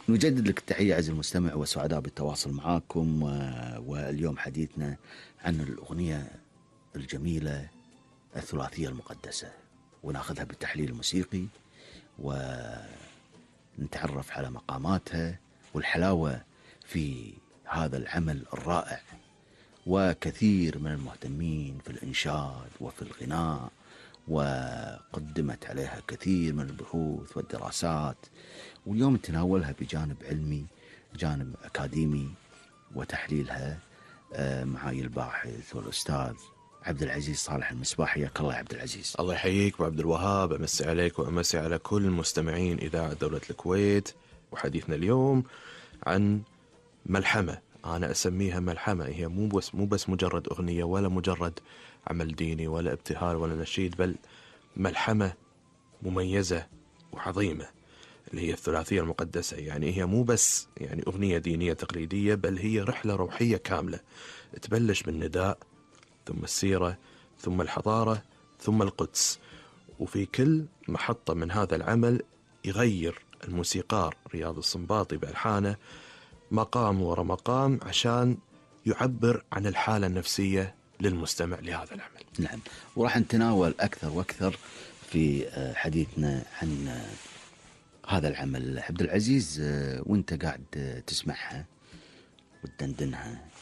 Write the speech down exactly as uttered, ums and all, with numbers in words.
نجدد لك التحية عزيزي المستمع، وسعداء بالتواصل معاكم. و- واليوم حديثنا عن الأغنية الجميلة الثلاثية المقدسة، وناخذها بالتحليل الموسيقي ونتعرف على مقاماتها والحلاوة في هذا العمل الرائع. وكثير من المهتمين في الإنشاد وفي الغناء، وقدمت عليها كثير من البحوث والدراسات، واليوم تناولها بجانب علمي، جانب أكاديمي، وتحليلها آه، معاي الباحث والأستاذ عبد العزيز صالح المصباح. حياك الله يا عبد العزيز. الله يحييك ابو عبد الوهاب، امسي عليك وامسي على كل مستمعين اذاعه دوله الكويت. وحديثنا اليوم عن ملحمه، انا اسميها ملحمه. هي مو بس مو بس مجرد اغنيه ولا مجرد عمل ديني ولا ابتهال ولا نشيد، بل ملحمه مميزه وعظيمه اللي هي الثلاثيه المقدسه. يعني هي مو بس يعني اغنيه دينيه تقليديه، بل هي رحله روحيه كامله تبلش بالنداء، ثم السيره، ثم الحضاره، ثم القدس. وفي كل محطة من هذا العمل يغير الموسيقار رياض السنباطي بألحانه مقام ورا مقام عشان يعبر عن الحالة النفسية للمستمع لهذا العمل. نعم، وراح نتناول أكثر وأكثر في آه، حديثنا عن آه، هذا العمل. عبد العزيز، آه، وانت قاعد آه، تسمعها وتدندنها،